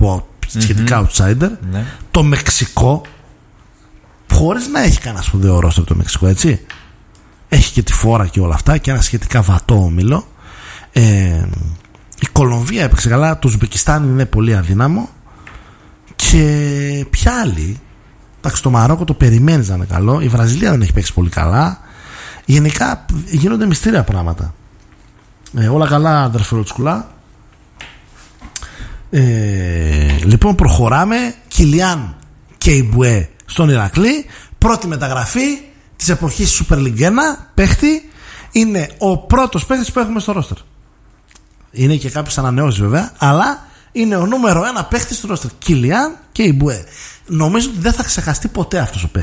πω σχετικά outsider. Ναι. Το Μεξικό, χωρίς να έχει κανένα σπουδαίο ρόστερ το Μεξικό, έτσι. Έχει και τη φόρα και όλα αυτά και ένα σχετικά βατό όμιλο. Η Κολομβία έπαιξε καλά. Το Ουσμπεκιστάν είναι πολύ αδύναμο. Και ποια άλλη? Εντάξει, το Μαρόκο το περιμένεις να είναι καλό. Η Βραζιλία δεν έχει παίξει πολύ καλά. Γενικά γίνονται μυστήρια πράγματα. Όλα καλά, αδερφεροτσκουλά. Λοιπόν, προχωράμε. Κιλιάν Κέιμπουε στον Ηρακλή. Πρώτη μεταγραφή της εποχής Super League 1 παίχτη. Είναι ο πρώτος παίχτης που έχουμε στο ρόστερ. Είναι και κάποιες ανανεώσεις βέβαια, αλλά είναι ο νούμερο 1 παίχτης στο ρόστερ. Κιλιάν Κέιμπουε. Νομίζω ότι δεν θα ξεχαστεί ποτέ αυτός ο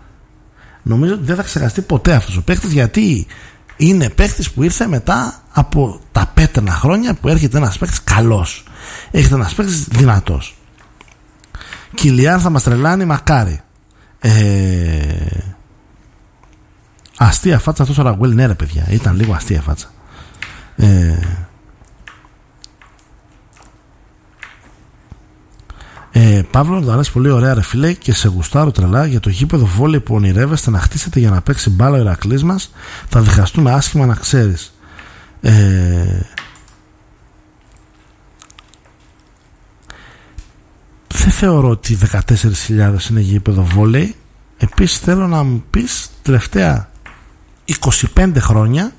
παίχτης. Γιατί είναι παίχτης που ήρθε μετά από τα πέτρινα χρόνια, που έρχεται ένας παίχτης καλός. Έρχεται ένας παίχτης δυνατός. Κιλιάν θα μας τρελάνει, μακάρι. Αστεία φάτσα αυτός ο Ραγκουέλ. Ναι ρε παιδιά, ήταν λίγο αστεία φάτσα. Παύλο, να αρέσει πολύ ωραία ρε φίλε και σε γουστάρω τρελά για το γήπεδο βόλεϊ που ονειρεύεστε να χτίσετε για να παίξει μπάλα ο Ηρακλής μας. Θα διχαστούμε άσχημα, να ξέρεις. Δεν θεωρώ ότι 14.000 είναι γήπεδο βόλεϊ. Επίσης θέλω να μου πεις τελευταία 25 χρόνια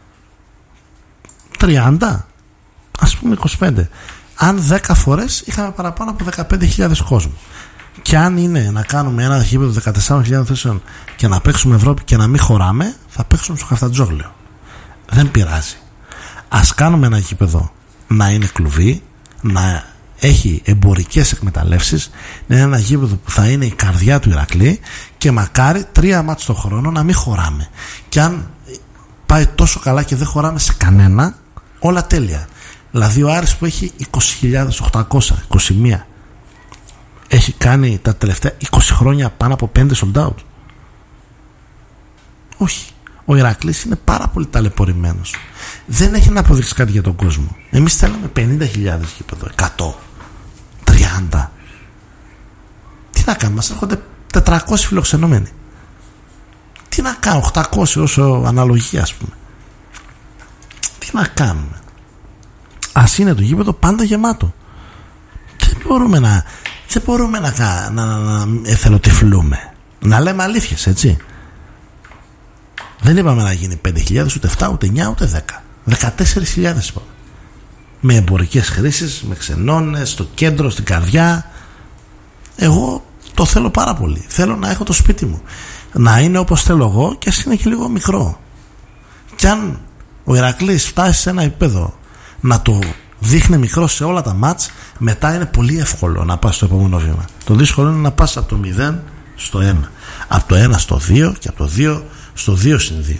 30, ας πούμε 25, αν 10 φορές είχαμε παραπάνω από 15.000 κόσμο. Και αν είναι να κάνουμε ένα γήπεδο 14.000 θέσεων και να παίξουμε Ευρώπη και να μην χωράμε, θα παίξουμε στο Χαφτατζόγλιο. Δεν πειράζει. Ας κάνουμε ένα γήπεδο να είναι κλουβί, να έχει εμπορικές εκμεταλλεύσεις, να είναι ένα γήπεδο που θα είναι η καρδιά του Ηρακλή και μακάρι 3 μάτς το χρόνο να μην χωράμε. Και αν πάει τόσο καλά και δεν χωράμε σε κανένα, όλα τέλεια. Δηλαδή ο Άρης που έχει 20.821 έχει κάνει τα τελευταία 20 χρόνια πάνω από 5 sold out. Όχι. Ο Ηρακλής είναι πάρα πολύ ταλαιπωρημένος. Δεν έχει να αποδείξει κάτι για τον κόσμο. Εμείς θέλαμε 50.000 γήπεδο, 100, 30. Τι να κάνουμε, μας έρχονται 400 φιλοξενούμενοι. Τι να κάνουμε, 800 όσο αναλογία ας πούμε. Τι να κάνουμε. Ας είναι το γήπεδο πάντα γεμάτο. Δεν μπορούμε να εθελοτυφλούμε. Να λέμε αλήθειες, έτσι. Δεν είπαμε να γίνει 5.000, ούτε 7, ούτε 9, ούτε 10. 14.000 είπαμε. Με εμπορικές χρήσεις, με ξενώνες, στο κέντρο, στην καρδιά. Εγώ το θέλω πάρα πολύ. Θέλω να έχω το σπίτι μου να είναι όπως θέλω εγώ και ας είναι και λίγο μικρό. Και αν ο Ηρακλής φτάσει σε ένα επίπεδο να το δείχνει μικρό σε όλα τα μάτς, μετά είναι πολύ εύκολο να πας στο επόμενο βήμα. Το δύσκολο είναι να πας από το 0 στο 1, από το 1 στο 2 και από το 2 στο 2/2.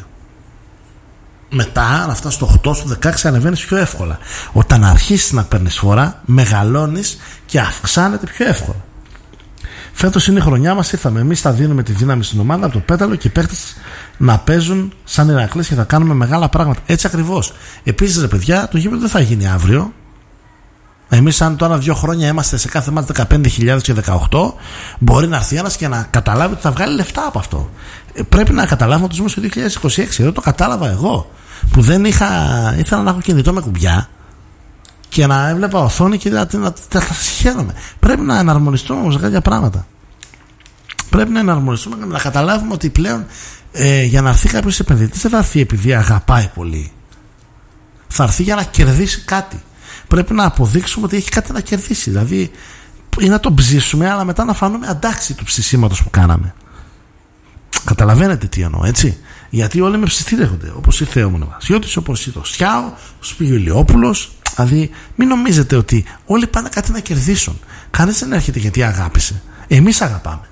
Μετά αν φτάσεις στο 8, στο 16 ανεβαίνεις πιο εύκολα. Όταν αρχίσεις να παίρνεις φορά, μεγαλώνεις και αυξάνεται πιο εύκολα. Φέτος είναι η χρονιά μας, ήρθαμε εμείς, θα δίνουμε τη δύναμη στην ομάδα από το πέταλο και οι παίκτες να παίζουν σαν Ηρακλής και θα κάνουμε μεγάλα πράγματα. Έτσι ακριβώς. Επίσης ρε παιδιά, το γήπεδο δεν θα γίνει αύριο. Εμείς αν τώρα 2 χρόνια είμαστε σε κάθε μάτς 15.000 και 18, μπορεί να έρθει ένας και να καταλάβει ότι θα βγάλει λεφτά από αυτό. Πρέπει να καταλάβουμε ότι ζούμε στο 2026. Εδώ το κατάλαβα εγώ που δεν ήθελα να έχω κινητό με κουμπιά και να έβλεπα οθόνη και να συγχαίρομαι. Πρέπει να εναρμονιστούμε όμως για κάποια πράγματα. Πρέπει να εναρμονιστούμε και να καταλάβουμε ότι πλέον για να έρθει κάποιος επενδυτής δεν θα έρθει επειδή αγαπάει πολύ. Θα έρθει για να κερδίσει κάτι. Πρέπει να αποδείξουμε ότι έχει κάτι να κερδίσει. Δηλαδή ή να το ψήσουμε, αλλά μετά να φανούμε αντάξει του ψησίματος που κάναμε. Καταλαβαίνετε τι εννοώ, έτσι. Γιατί όλοι με ψιστήρεχονται. Όπως ήρθε ο Μονοβασιώτης, όπως ήρθε ο Σιάο, ο Σπυγιουλιόπουλος. Δηλαδή, μην νομίζετε ότι όλοι πάνε κάτι να κερδίσουν. Κανείς δεν έρχεται γιατί αγάπησε. Εμείς αγαπάμε.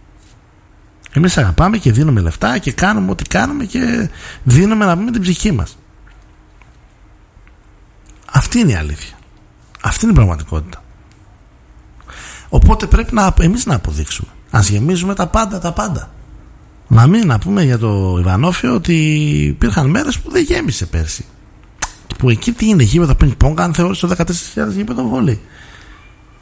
Εμείς αγαπάμε και δίνουμε λεφτά και κάνουμε ό,τι κάνουμε και δίνουμε να πούμε την ψυχή μας. Αυτή είναι η αλήθεια. Αυτή είναι η πραγματικότητα. Οπότε πρέπει εμείς να αποδείξουμε. Ας γεμίζουμε τα πάντα. Να μην να πούμε για το Ιβανόφιο ότι υπήρχαν μέρες που δεν γέμισε πέρσι. Που εκεί τι είναι, γήπεδο πινκ-πονγκ, αν θεώρησε το 14.000 γήπεδο βόλεϊ.